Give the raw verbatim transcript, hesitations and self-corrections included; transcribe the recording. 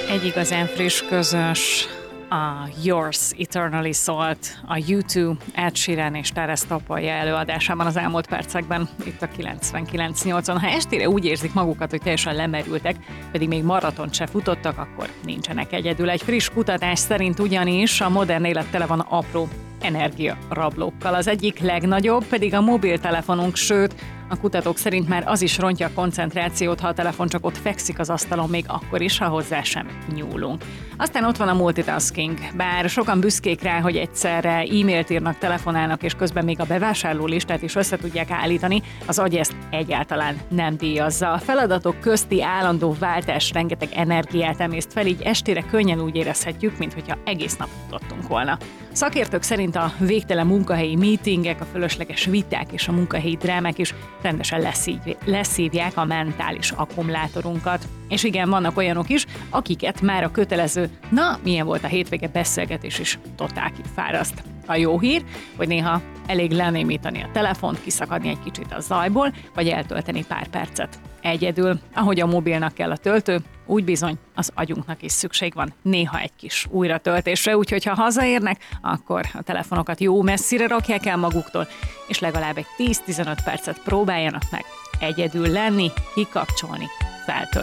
Egy igazán friss közös, a Yours Eternally szólt a U kettő, Ed Sheeran és Taras Topolja előadásában az elmúlt percekben, itt a kilencvenkilenc nyolcon. Ha estére úgy érzik magukat, hogy teljesen lemerültek, pedig még maratont se futottak, akkor nincsenek egyedül. Egy friss kutatás szerint ugyanis a modern élet tele van apró energiarablókkal. Az egyik legnagyobb pedig a mobiltelefonunk, sőt, a kutatók szerint már az is rontja a koncentrációt, ha a telefon csak ott fekszik az asztalon, még akkor is, ha hozzá sem nyúlunk. Aztán ott van a multitasking. Bár sokan büszkék rá, hogy egyszerre e-mailt írnak, telefonálnak, és közben még a bevásárló listát is össze tudják állítani, az agy ezt egyáltalán nem díjazza. A feladatok közti állandó váltás rengeteg energiát emészt fel, így estére könnyen úgy érezhetjük, mintha egész nap futottunk volna. Szakértők szerint a végtelen munkahelyi meetingek, a fölösleges viták és a munkahelyi drámák is rendesen leszív, leszívják a mentális akkumulátorunkat. És igen, vannak olyanok is, akiket már a kötelező, na, milyen volt a hétvége beszélgetés is totál kifáraszt. A jó hír, hogy néha elég lenémítani a telefont, kiszakadni egy kicsit a zajból, vagy eltölteni pár percet egyedül. Ahogy a mobilnak kell a töltő, úgy bizony az agyunknak is szükség van néha egy kis újratöltésre, úgyhogy ha hazaérnek, akkor a telefonokat jó messzire rakják el maguktól, és legalább egy tíz-tizenöt percet próbáljanak meg egyedül lenni, kikapcsolni, feltölteni.